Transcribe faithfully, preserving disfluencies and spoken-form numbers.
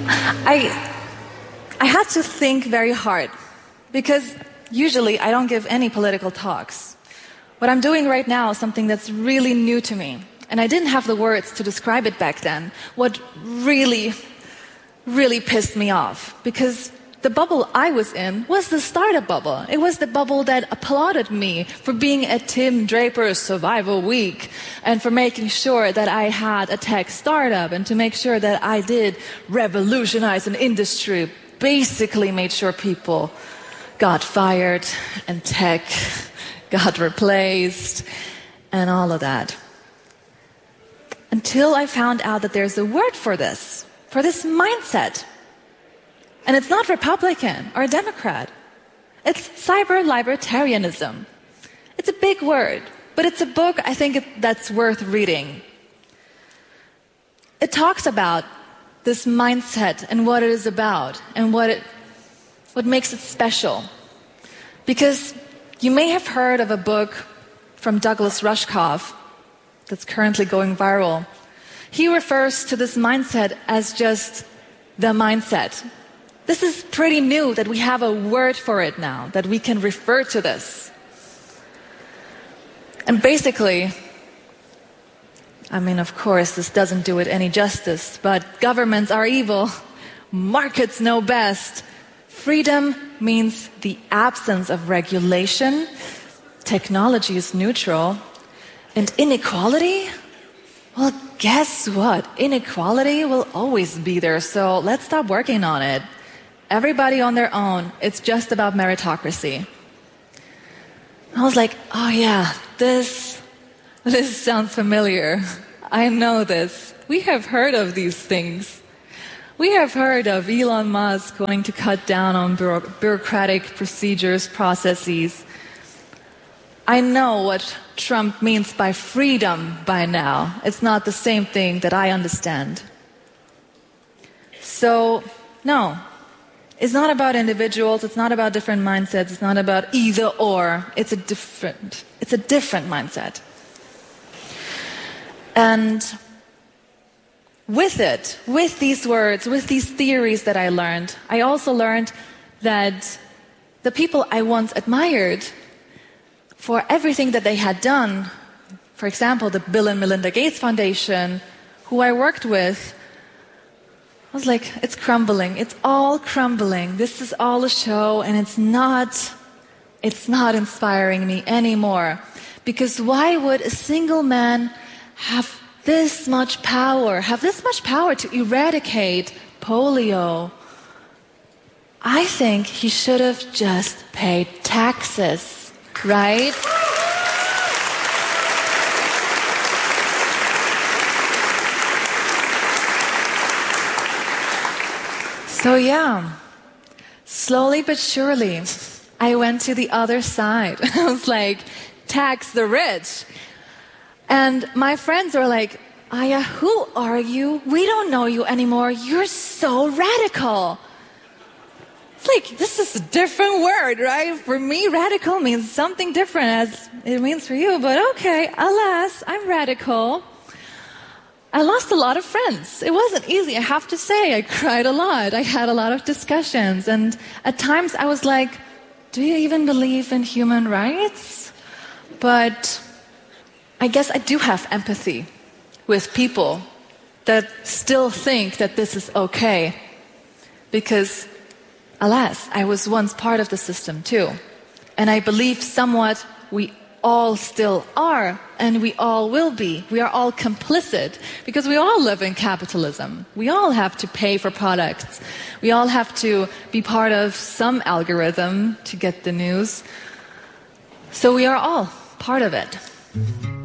I, I had to think very hard because usually I don't give any political talks. What I'm doing right now is something that's really new to me, and I didn't have the words to describe it back then. What really, really pissed me off, because the bubble I was in was the startup bubble. It was the bubble that applauded me for being at Tim Draper's Survival Week and for making sure that I had a tech startup and to make sure that I did revolutionize an industry, basically made sure people got fired and tech got replaced and all of that. Until I found out that there's a word for this, for this mindset. And it's not Republican or Democrat. It's cyber-libertarianism. It's a big word, but it's a book I think it, that's worth reading. It talks about this mindset and what it is about and what it, what makes it special. Because you may have heard of a book from Douglas Rushkoff that's currently going viral. He refers to this mindset as just the mindset. This is pretty new that we have a word for it now, that we can refer to this. And basically, I mean, of course, this doesn't do it any justice, but governments are evil. Markets know best. Freedom means the absence of regulation. Technology is neutral. And inequality? Well, guess what? Inequality will always be there, so let's stop working on it. Everybody on their own. It's just about meritocracy. I was like, oh yeah, this, this sounds familiar. I know this. We have heard of these things. We have heard of Elon Musk wanting to cut down on bureau- bureaucratic procedures, processes. I know what Trump means by freedom by now. It's not the same thing that I understand. So, no. It's not about individuals, it's not about different mindsets, it's not about either or. It's a different, it's a different mindset. And with it, with these words, with these theories that I learned, I also learned that the people I once admired for everything that they had done, for example, the Bill and Melinda Gates Foundation, who I worked with, I was like, it's crumbling. It's all crumbling. This is all a show, and it's not, it's not inspiring me anymore. Because why would a single man have this much power, have this much power to eradicate polio? I think he should have just paid taxes, right? So yeah, slowly but surely, I went to the other side. I was like, tax the rich. And my friends were like, Aya, who are you? We don't know you anymore. You're so radical. It's like, this is a different word, right? For me, radical means something different as it means for you. But okay, alas, I'm radical. I lost a lot of friends. It wasn't easy, I have to say. I cried a lot. I had a lot of discussions. And at times I was like, do you even believe in human rights? But I guess I do have empathy with people that still think that this is okay. Because, alas, I was once part of the system too. And I believe somewhat we all still are, and we all will be. We are all complicit because we all live in capitalism. We all have to pay for products. We all have to be part of some algorithm to get the news. So we are all part of it.